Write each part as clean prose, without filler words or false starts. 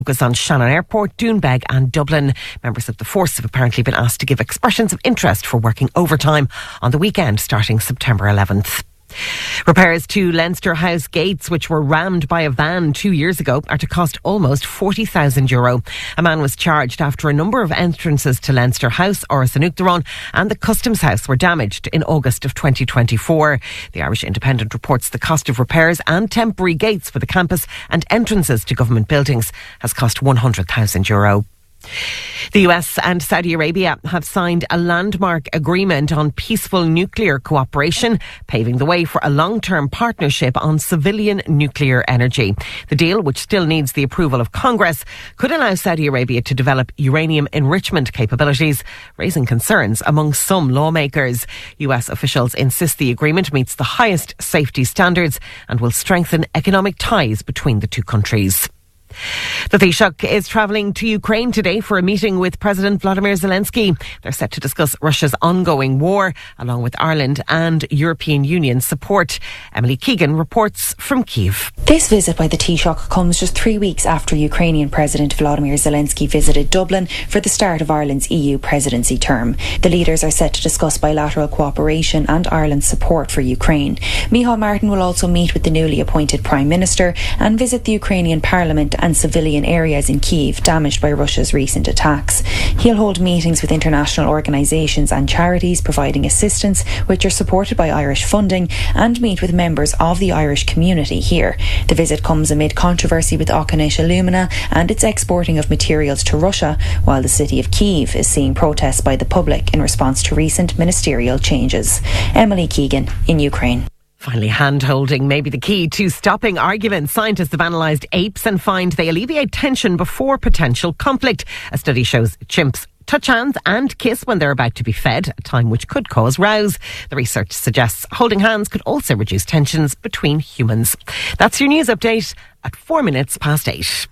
Focus on Shannon Airport, Doonbeg and Dublin. Members of the force have apparently been asked to give expressions of interest for working overtime on the weekend starting September 11th. Repairs to Leinster House gates, which were rammed by a van 2 years ago, are to cost almost €40,000. A man was charged after a number of entrances to Leinster House, Áras an Uachtaráin, and the Customs House were damaged in August of 2024. The Irish Independent reports the cost of repairs and temporary gates for the campus and entrances to government buildings has cost €100,000. The US and Saudi Arabia have signed a landmark agreement on peaceful nuclear cooperation, paving the way for a long-term partnership on civilian nuclear energy. The deal, which still needs the approval of Congress, could allow Saudi Arabia to develop uranium enrichment capabilities, raising concerns among some lawmakers. US officials insist the agreement meets the highest safety standards and will strengthen economic ties between the two countries. The Taoiseach is travelling to Ukraine today for a meeting with President Vladimir Zelensky. They're set to discuss Russia's ongoing war, along with Ireland and European Union support. Emily Keegan reports from Kyiv. This visit by the Taoiseach comes just 3 weeks after Ukrainian President Vladimir Zelensky visited Dublin for the start of Ireland's EU presidency term. The leaders are set to discuss bilateral cooperation and Ireland's support for Ukraine. Micheál Martin will also meet with the newly appointed Prime Minister and visit the Ukrainian Parliament and civilian areas in Kyiv damaged by Russia's recent attacks. He'll hold meetings with international organisations and charities providing assistance, which are supported by Irish funding, and meet with members of the Irish community here. The visit comes amid controversy with Auchan Alumina and its exporting of materials to Russia, while the city of Kyiv is seeing protests by the public in response to recent ministerial changes. Emily Keegan in Ukraine. Finally, hand-holding may be the key to stopping arguments. Scientists have analysed apes and find they alleviate tension before potential conflict. A study shows chimps touch hands and kiss when they're about to be fed, a time which could cause rows. The research suggests holding hands could also reduce tensions between humans. That's your news update at 8:04.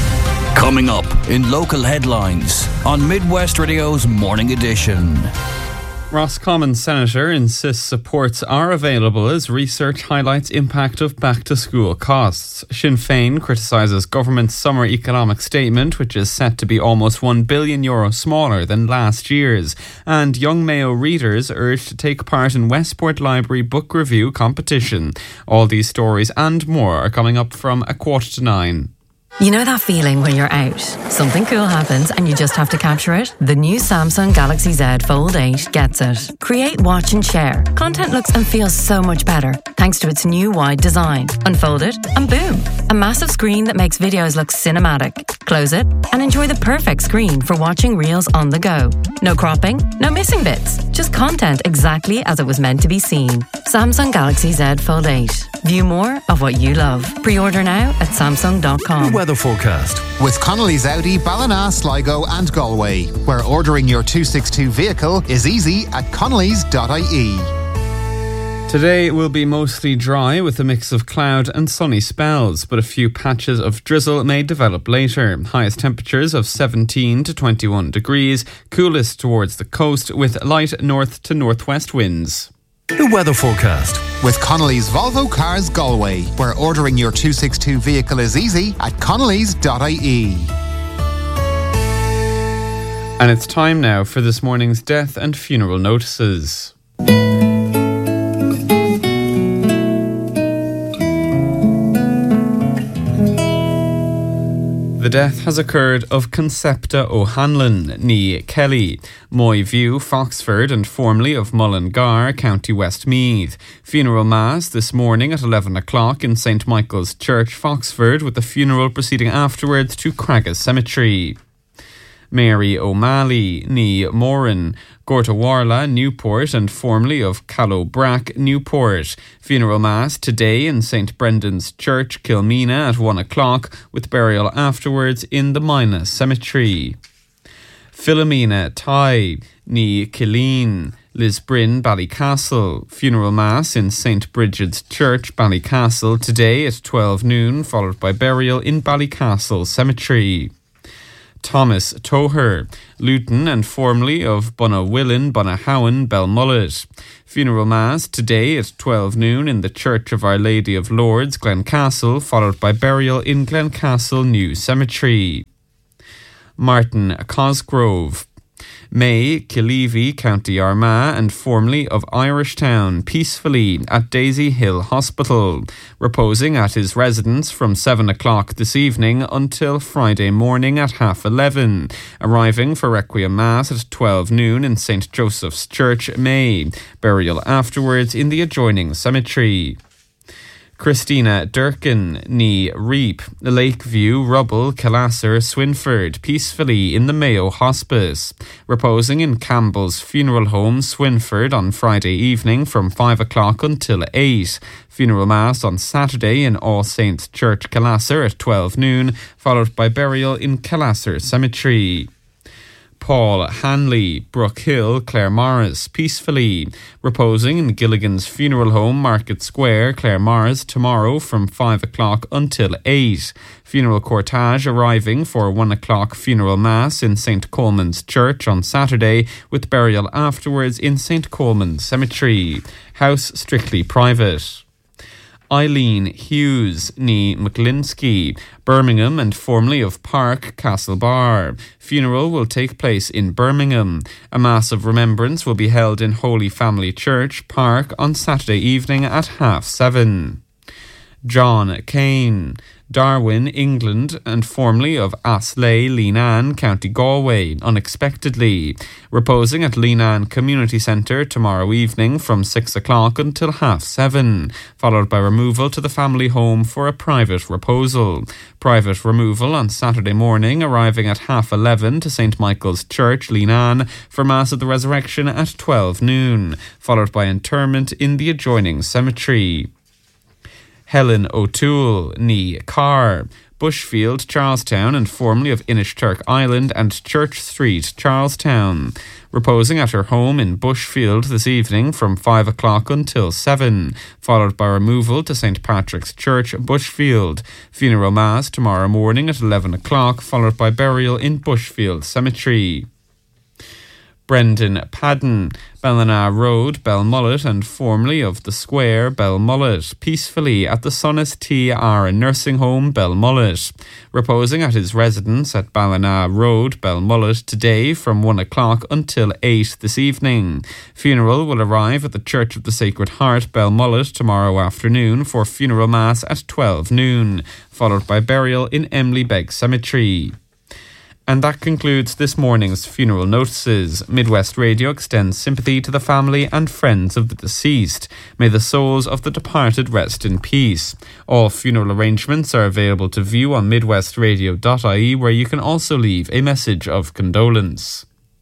Coming up in local headlines on Midwest Radio's Morning Edition. Roscommon Senator insists supports are available as research highlights impact of back-to-school costs. Sinn Féin criticises government's summer economic statement, which is set to be almost €1 billion smaller than last year's. And Young Mayo readers urged to take part in Westport Library book review competition. All these stories and more are coming up from 8:45. You know that feeling when you're out, something cool happens and you just have to capture it? The new Samsung Galaxy Z Fold 8 gets it. Create, watch and share. Content looks and feels so much better thanks to its new wide design. Unfold it and boom, a massive screen that makes videos look cinematic. Close it and enjoy the perfect screen for watching reels on the go. No cropping, no missing bits, just content exactly as it was meant to be seen. Samsung Galaxy Z Fold 8. View more of what you love. Pre-order now at samsung.com. Weather forecast with Connolly's Audi, Ballina, Sligo and Galway, where ordering your 262 vehicle is easy at connolly's.ie. Today will be mostly dry with a mix of cloud and sunny spells, but a few patches of drizzle may develop later. Highest temperatures of 17 to 21 degrees, coolest towards the coast with light north to northwest winds. The weather forecast with Connolly's Volvo Cars Galway, where ordering your 262 vehicle is easy at connolly's.ie. And it's time now for this morning's death and funeral notices. The death has occurred of Concepta O'Hanlon, née Kelly, Moyview, Foxford and formerly of Mullingar, County Westmeath. Funeral Mass this morning at 11 o'clock in St Michael's Church, Foxford, with the funeral proceeding afterwards to Craggas Cemetery. Mary O'Malley, née Moran, Gortawarla, Newport and formerly of Callowbrack, Newport. Funeral Mass today in St Brendan's Church, Kilmeena at 1 o'clock with burial afterwards in the Mina Cemetery. Philomena Tighe, née Killeen, Lisbrin, Ballycastle. Funeral Mass in St Bridget's Church, Ballycastle today at 12 noon, followed by burial in Ballycastle Cemetery. Thomas Toher, Luton and formerly of Bunawillan, Bunahowan, Belmullet. Funeral Mass today at 12 noon in the Church of Our Lady of Lourdes, Glencastle, followed by burial in Glencastle New Cemetery. Martin Cosgrove, May Killeavy, County Armagh, and formerly of Irishtown, peacefully at Daisy Hill Hospital, reposing at his residence from 7 o'clock this evening until Friday morning at 11:30, arriving for Requiem Mass at 12 noon in St. Joseph's Church, May, burial afterwards in the adjoining cemetery. Christina Durkin, ní Reap, Lakeview, Rubble, Killasser, Swinford, peacefully in the Mayo Hospice, reposing in Campbell's Funeral Home, Swinford, on Friday evening from 5 o'clock until 8. Funeral Mass on Saturday in All Saints Church, Killasser at 12 noon, followed by burial in Killasser Cemetery. Paul Hanley, Brook Hill, Claremorris, peacefully, reposing in Gilligan's Funeral Home, Market Square, Claremorris, tomorrow from 5 o'clock until 8. Funeral cortege arriving for 1 o'clock funeral mass in St. Coleman's Church on Saturday, with burial afterwards in St. Coleman's Cemetery. House strictly private. Eileen Hughes, ní McLinsky, Birmingham and formerly of Park, Castlebar. Funeral will take place in Birmingham. A Mass of Remembrance will be held in Holy Family Church, Park, on Saturday evening at 7:30. John Kane, Darwin, England, and formerly of Aslay, Leenane, County Galway, unexpectedly, reposing at Leenane Community Centre tomorrow evening from 6 o'clock until 7:30, followed by removal to the family home for a private reposal. Private removal on Saturday morning, arriving at 11:30 to St. Michael's Church, Leenane, for Mass of the Resurrection at 12 noon, followed by interment in the adjoining cemetery. Helen O'Toole, ní Carr, Bushfield, Charlestown, and formerly of Inishturk Island and Church Street, Charlestown, reposing at her home in Bushfield this evening from 5 o'clock until 7, followed by removal to St. Patrick's Church, Bushfield. Funeral Mass tomorrow morning at 11 o'clock, followed by burial in Bushfield Cemetery. Brendan Padden, Ballina Road, Belmullet, and formerly of the Square, Belmullet, peacefully at the Sonnes T.R. Nursing Home, Belmullet, reposing at his residence at Ballina Road, Belmullet, today from 1 o'clock until 8 this evening. Funeral will arrive at the Church of the Sacred Heart, Belmullet, tomorrow afternoon for funeral mass at 12 noon, followed by burial in Emily Begg Cemetery. And that concludes this morning's funeral notices. Midwest Radio extends sympathy to the family and friends of the deceased. May the souls of the departed rest in peace. All funeral arrangements are available to view on midwestradio.ie, where you can also leave a message of condolence.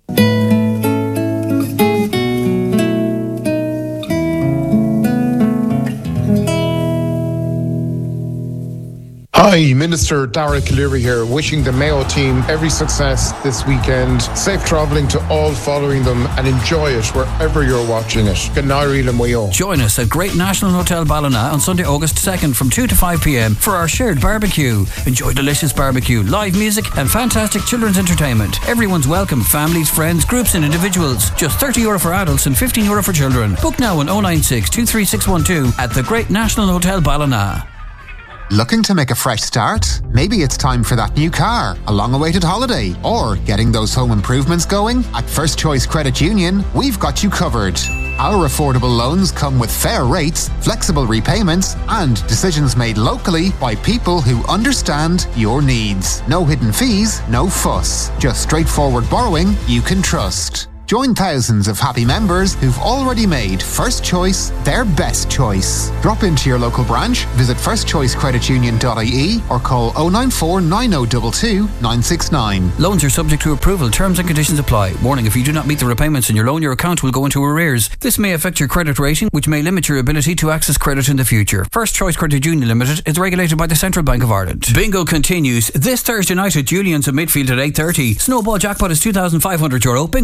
Hi, Minister Dara Cleary here, wishing the Mayo team every success this weekend. Safe travelling to all following them and enjoy it wherever you're watching it. Join us at Great National Hotel Ballina on Sunday, August 2nd from 2 to 5 p.m. for our shared barbecue. Enjoy delicious barbecue, live music and fantastic children's entertainment. Everyone's welcome, families, friends, groups and individuals. Just €30 for adults and €15 for children. Book now on 096 23612 at the Great National Hotel Ballina. Looking to make a fresh start? Maybe it's time for that new car, a long-awaited holiday, or getting those home improvements going? At First Choice Credit Union, we've got you covered. Our affordable loans come with fair rates, flexible repayments, and decisions made locally by people who understand your needs. No hidden fees, no fuss. Just straightforward borrowing you can trust. Join thousands of happy members who've already made First Choice their best choice. Drop into your local branch, visit firstchoicecreditunion.ie or call 094 9022 969. Loans are subject to approval. Terms and conditions apply. Warning, if you do not meet the repayments in your loan, your account will go into arrears. This may affect your credit rating, which may limit your ability to access credit in the future. First Choice Credit Union Limited is regulated by the Central Bank of Ireland. Bingo continues this Thursday night at Julian's at Midfield at 8:30. Snowball jackpot is €2,500. Bingo jackpot is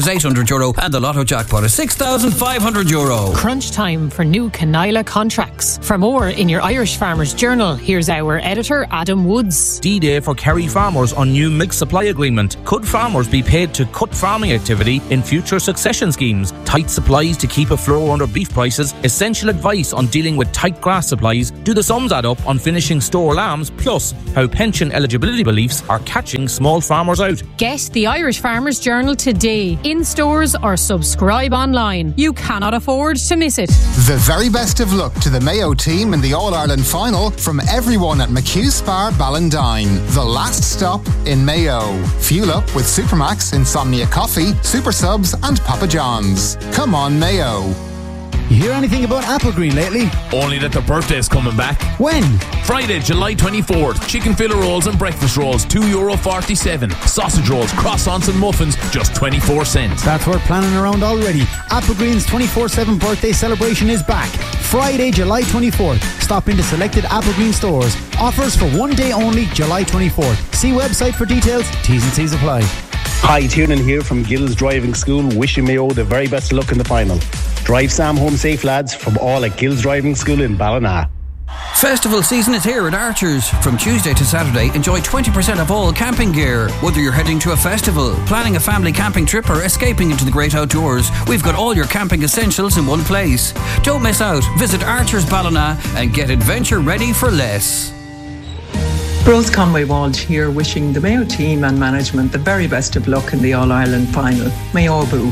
€800 and the Lotto jackpot is €6,500. Crunch time for new Canila contracts. For more in your Irish Farmers Journal, here's our editor, Adam Woods. D-Day for Kerry farmers on new milk supply agreement. Could farmers be paid to cut farming activity in future succession schemes? Tight supplies to keep a floor under beef prices. Essential advice on dealing with tight grass supplies. Do the sums add up on finishing store lambs? Plus, how pension eligibility beliefs are catching small farmers out. Get the Irish Farmers Journal today, in stores or subscribe online. You cannot afford to miss it. The very best of luck to the Mayo team in the All-Ireland final from everyone at McHugh Spa Ballindine. The last stop in Mayo. Fuel up with Supermax Insomnia Coffee, Super Subs and Papa John's. Come on, Mayo. You hear anything about Applegreen lately? Only that their birthday's coming back. When? Friday, July 24th. Chicken fillet rolls and breakfast rolls, €2.47. Sausage rolls, croissants and muffins, just 24 cents. That's worth planning around already. Applegreen's 24/7 birthday celebration is back. Friday, July 24th. Stop into selected Applegreen stores. Offers for one day only, July 24th. See website for details. T's and C's apply. Hi, Tiernan here from Gills Driving School, wishing Mayo the very best of luck in the final. Drive Sam home safe, lads, from all at Gills Driving School in Ballina. Festival season is here at Archers. From Tuesday to Saturday, enjoy 20% off all camping gear. Whether you're heading to a festival, planning a family camping trip or escaping into the great outdoors, we've got all your camping essentials in one place. Don't miss out. Visit Archers Ballina and get adventure ready for less. Rose Conway Walsh here, wishing the Mayo team and management the very best of luck in the All-Ireland final. Mayo Boo.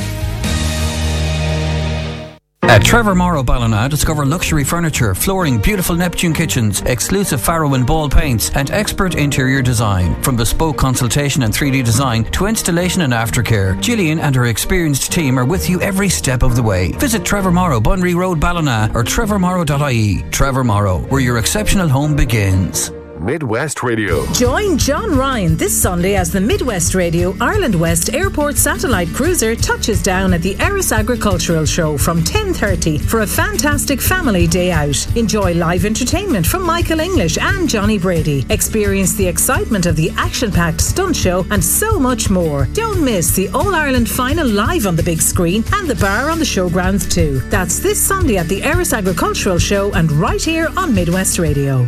At Trevor Morrow Ballina, discover luxury furniture, flooring, beautiful Neptune kitchens, exclusive Farrow and Ball paints, and expert interior design. From bespoke consultation and 3D design to installation and aftercare, Gillian and her experienced team are with you every step of the way. Visit Trevor Morrow, Bunry Road, Ballina, or trevormorrow.ie. Trevor Morrow, where your exceptional home begins. Midwest Radio. Join John Ryan this Sunday as the Midwest Radio Ireland West Airport Satellite Cruiser touches down at the Erris Agricultural Show from 10:30 for a fantastic family day out. Enjoy live entertainment from Michael English and Johnny Brady. Experience the excitement of the action-packed stunt show and so much more. Don't miss the All-Ireland final live on the big screen and the bar on the showgrounds too. That's this Sunday at the Erris Agricultural Show and right here on Midwest Radio.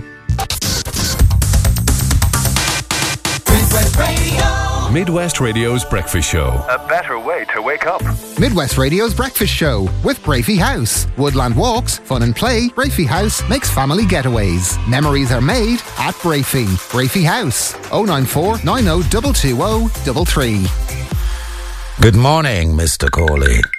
Midwest Radio's Breakfast Show. A better way to wake up. Midwest Radio's Breakfast Show with Brafey House. Woodland walks, fun and play. Brafey House makes family getaways. Memories are made at Brafey. Brafey House. 094 90 220 33. Good morning, Mr. Corley.